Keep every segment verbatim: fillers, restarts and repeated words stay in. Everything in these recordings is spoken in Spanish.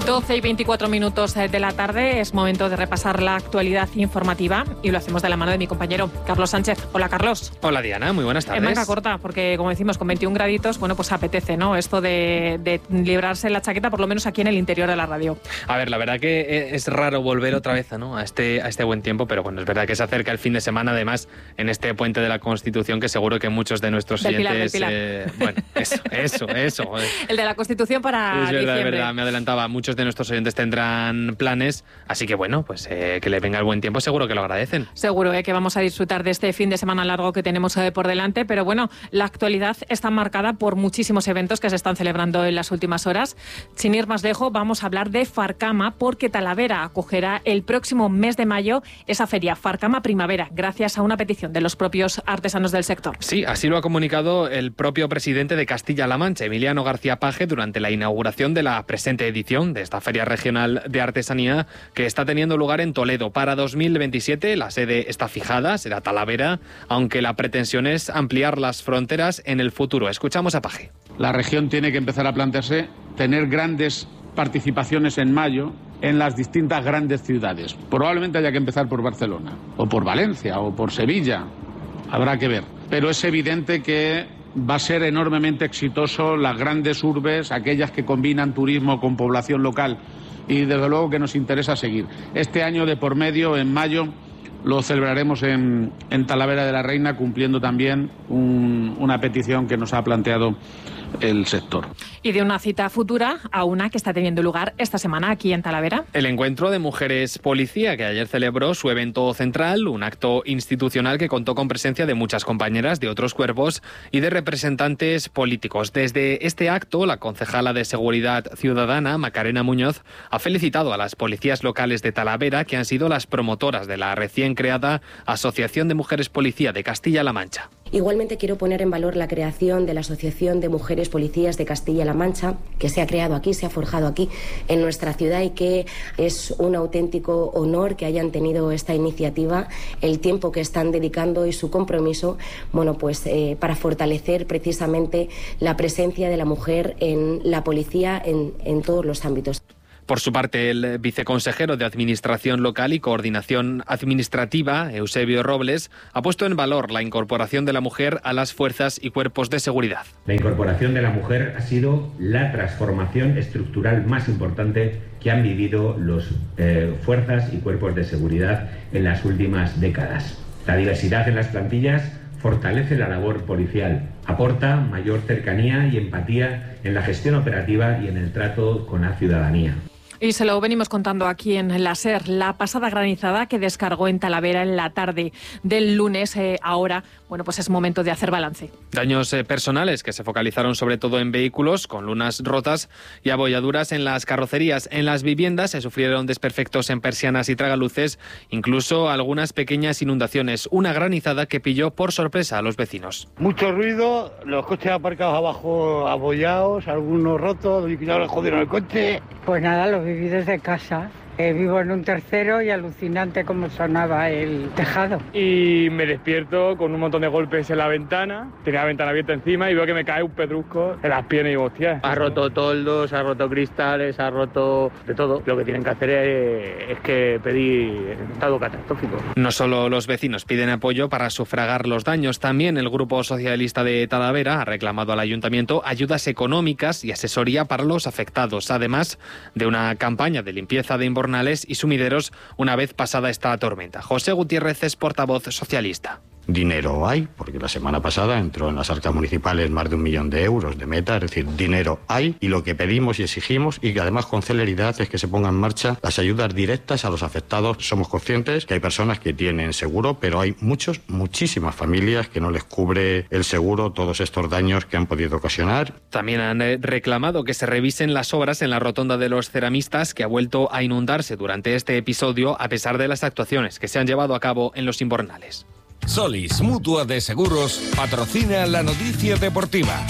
doce y veinticuatro minutos de la tarde, es momento de repasar la actualidad informativa y lo hacemos de la mano de mi compañero Carlos Sánchez. Hola, Carlos. Hola, Diana, muy buenas tardes. En manga corta, porque como decimos, con veintiún graditos, bueno, pues apetece, ¿no? Esto de, de librarse la chaqueta, por lo menos aquí en el interior de la radio. A ver, la verdad que es raro volver otra vez, ¿no?, a este, a este buen tiempo, pero bueno, es verdad que se acerca el fin de semana, además, en este puente de la Constitución, que seguro que muchos de nuestros del oyentes... Pilar, del Pilar. Eh, bueno, eso, eso, eso. El de la Constitución para Es verdad, diciembre. es verdad, me adelantaba. Muchos de nuestros oyentes tendrán planes, así que bueno, pues eh, que le venga el buen tiempo, seguro que lo agradecen. Seguro eh, que vamos a disfrutar de este fin de semana largo que tenemos eh, por delante, pero bueno, la actualidad está marcada por muchísimos eventos que se están celebrando en las últimas horas. Sin ir más lejos, vamos a hablar de Farcama, porque Talavera acogerá el próximo mes de mayo esa feria Farcama Primavera, gracias a una petición de los propios artesanos del sector. Sí, así lo ha comunicado el propio presidente de Castilla-La Mancha, Emiliano García Paje, durante la inauguración de la presente edición de esta Feria Regional de Artesanía, que está teniendo lugar en Toledo. Para dos mil veintisiete la sede está fijada, será Talavera, aunque la pretensión es ampliar las fronteras en el futuro. Escuchamos a Paje. La región tiene que empezar a plantearse tener grandes participaciones en mayo en las distintas grandes ciudades. Probablemente haya que empezar por Barcelona, o por Valencia, o por Sevilla. Habrá que ver. Pero es evidente que va a ser enormemente exitoso las grandes urbes, aquellas que combinan turismo con población local, y desde luego que nos interesa seguir. Este año de por medio, en mayo, lo celebraremos en, en Talavera de la Reina, cumpliendo también un, una petición que nos ha planteado el sector. Y de una cita futura a una que está teniendo lugar esta semana aquí en Talavera. El Encuentro de Mujeres Policía, que ayer celebró su evento central, un acto institucional que contó con presencia de muchas compañeras de otros cuerpos y de representantes políticos. Desde este acto, la concejala de Seguridad Ciudadana, Macarena Muñoz, ha felicitado a las policías locales de Talavera, que han sido las promotoras de la recién creada Asociación de Mujeres Policía de Castilla-La Mancha. Igualmente quiero poner en valor la creación de la Asociación de Mujeres Policías de Castilla-La Mancha, que se ha creado aquí, se ha forjado aquí en nuestra ciudad, y que es un auténtico honor que hayan tenido esta iniciativa, el tiempo que están dedicando y su compromiso, bueno, pues eh, para fortalecer precisamente la presencia de la mujer en la policía en, en todos los ámbitos. Por su parte, el viceconsejero de Administración Local y Coordinación Administrativa, Eusebio Robles, ha puesto en valor la incorporación de la mujer a las fuerzas y cuerpos de seguridad. La incorporación de la mujer ha sido la transformación estructural más importante que han vivido las eh, fuerzas y cuerpos de seguridad en las últimas décadas. La diversidad en las plantillas fortalece la labor policial, aporta mayor cercanía y empatía en la gestión operativa y en el trato con la ciudadanía. Y se lo venimos contando aquí en la SER, la pasada granizada que descargó en Talavera en la tarde del lunes. Eh, ahora, bueno, pues es momento de hacer balance. Daños eh, personales que se focalizaron sobre todo en vehículos, con lunas rotas y abolladuras en las carrocerías. En las viviendas se sufrieron desperfectos en persianas y tragaluces, incluso algunas pequeñas inundaciones. Una granizada que pilló por sorpresa a los vecinos. Mucho ruido, los coches aparcados abajo abollados, algunos rotos, y ya les jodieron el coche. Pues nada, lo viví desde casa. Eh, vivo en un tercero y alucinante cómo sonaba el tejado. Y me despierto con un montón de golpes en la ventana, tenía la ventana abierta encima y veo que me cae un pedrusco en las piernas y digo, hostia. Ha roto toldos, ha roto cristales, ha roto de todo. Lo que tienen que hacer es, es que pedir estado catastrófico. No solo los vecinos piden apoyo para sufragar los daños, también el Grupo Socialista de Talavera ha reclamado al Ayuntamiento ayudas económicas y asesoría para los afectados, además de una campaña de limpieza de inbornales y sumideros una vez pasada esta tormenta. José Gutiérrez es portavoz socialista. Dinero hay, porque la semana pasada entró en las arcas municipales más de un millón de euros de meta, es decir, dinero hay, y lo que pedimos y exigimos, y que además con celeridad, es que se pongan en marcha las ayudas directas a los afectados. Somos conscientes que hay personas que tienen seguro, pero hay muchos, muchísimas familias que no les cubre el seguro todos estos daños que han podido ocasionar. También han reclamado que se revisen las obras en la rotonda de los ceramistas, que ha vuelto a inundarse durante este episodio a pesar de las actuaciones que se han llevado a cabo en los invernales. Solis, Mutua de Seguros, patrocina la noticia deportiva.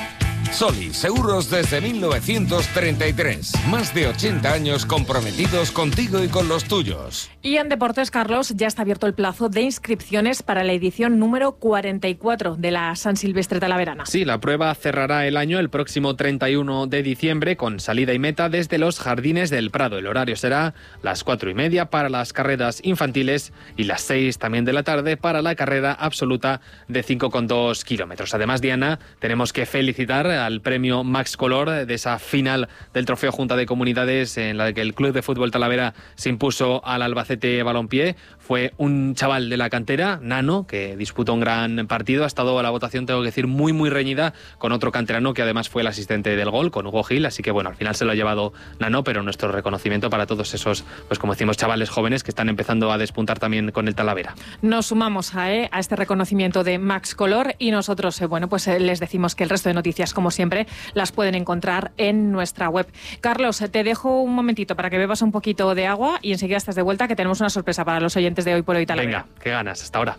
Solis, seguros desde mil novecientos treinta y tres. Más de ochenta años comprometidos contigo y con los tuyos. Y en deportes, Carlos, ya está abierto el plazo de inscripciones para la edición número cuarenta y cuatro de la San Silvestre Talaverana. Sí, la prueba cerrará el año el próximo treinta y uno de diciembre con salida y meta desde los Jardines del Prado. El horario será las cuatro y media para las carreras infantiles y las seis también de la tarde para la carrera absoluta de cinco coma dos kilómetros. Además, Diana, tenemos que felicitar al premio Max Color de esa final del Trofeo Junta de Comunidades en la que el Club de Fútbol Talavera se impuso al Albacete Balompié. Fue un chaval de la cantera, Nano, que disputó un gran partido. Ha estado a la votación, tengo que decir, muy muy reñida con otro canterano que además fue el asistente del gol, con Hugo Gil. Así que bueno, al final se lo ha llevado Nano, pero nuestro reconocimiento para todos esos, pues como decimos, chavales jóvenes que están empezando a despuntar también con el Talavera. Nos sumamos a, eh, a este reconocimiento de Max Color y nosotros, eh, bueno, pues eh, les decimos que el resto de noticias, como siempre, las pueden encontrar en nuestra web. Carlos, te dejo un momentito para que bebas un poquito de agua y enseguida estás de vuelta, que tenemos una sorpresa para los oyentes de Hoy por Hoy Talavera. Venga, qué ganas, hasta ahora.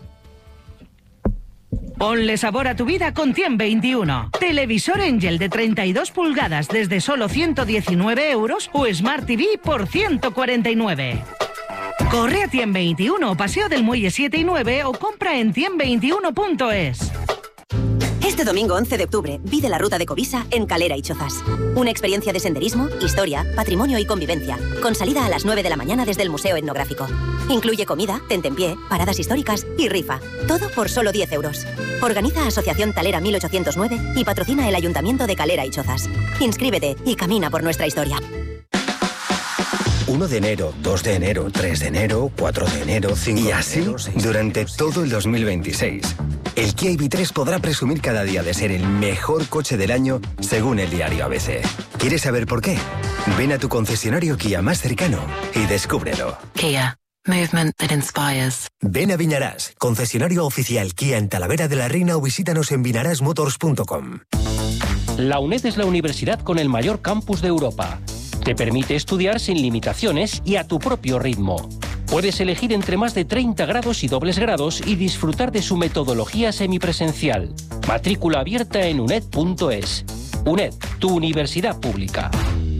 Ponle sabor a tu vida con Tiem veintiuno. Televisor Angel de treinta y dos pulgadas desde solo ciento diecinueve euros o Smart T V por ciento cuarenta y nueve. Corre a Tiem veintiuno, Paseo del Muelle siete y nueve o compra en tiem veintiuno punto es. Este domingo once de octubre, vive la ruta de Covisa en Calera y Chozas. Una experiencia de senderismo, historia, patrimonio y convivencia, con salida a las nueve de la mañana desde el Museo Etnográfico. Incluye comida, tentempié, paradas históricas y rifa. Todo por solo diez euros. Organiza Asociación Talera mil ochocientos nueve y patrocina el Ayuntamiento de Calera y Chozas. Inscríbete y camina por nuestra historia. uno de enero, dos de enero, tres de enero, cuatro de enero, cinco de enero... Y así durante todo el dos mil veintiséis. El Kia I V tres podrá presumir cada día de ser el mejor coche del año según el diario A B C. ¿Quieres saber por qué? Ven a tu concesionario Kia más cercano y descúbrelo. Kia. Movement that inspires. Ven a Vinarás, concesionario oficial Kia en Talavera de la Reina o visítanos en vinarás motors punto com. La UNED es la universidad con el mayor campus de Europa. Te permite estudiar sin limitaciones y a tu propio ritmo. Puedes elegir entre más de treinta grados y dobles grados y disfrutar de su metodología semipresencial. Matrícula abierta en uned punto es. UNED, tu universidad pública.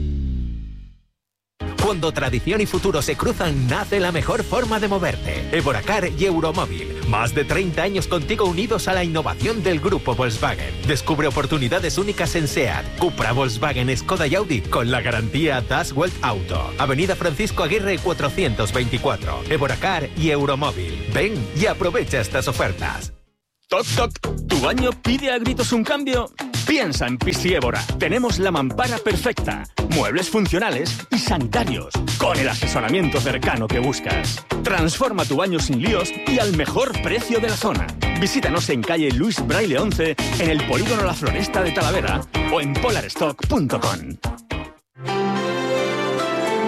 Cuando tradición y futuro se cruzan, nace la mejor forma de moverte. Evoracar y Euromóvil. Más de treinta años contigo unidos a la innovación del grupo Volkswagen. Descubre oportunidades únicas en SEAT, Cupra, Volkswagen, Skoda y Audi con la garantía Das Welt Auto. Avenida Francisco Aguirre cuatrocientos veinticuatro. Evoracar y Euromóvil. Ven y aprovecha estas ofertas. Toc, toc. ¿Tu baño pide a gritos un cambio? Piensa en Pisi Évora. Tenemos la mampara perfecta, muebles funcionales y sanitarios, con el asesoramiento cercano que buscas. Transforma tu baño sin líos y al mejor precio de la zona. Visítanos en calle Luis Braille once, en el polígono La Floresta de Talavera o en polar stock punto com.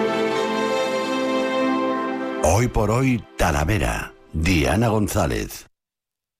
Hoy por hoy, Talavera. Diana González.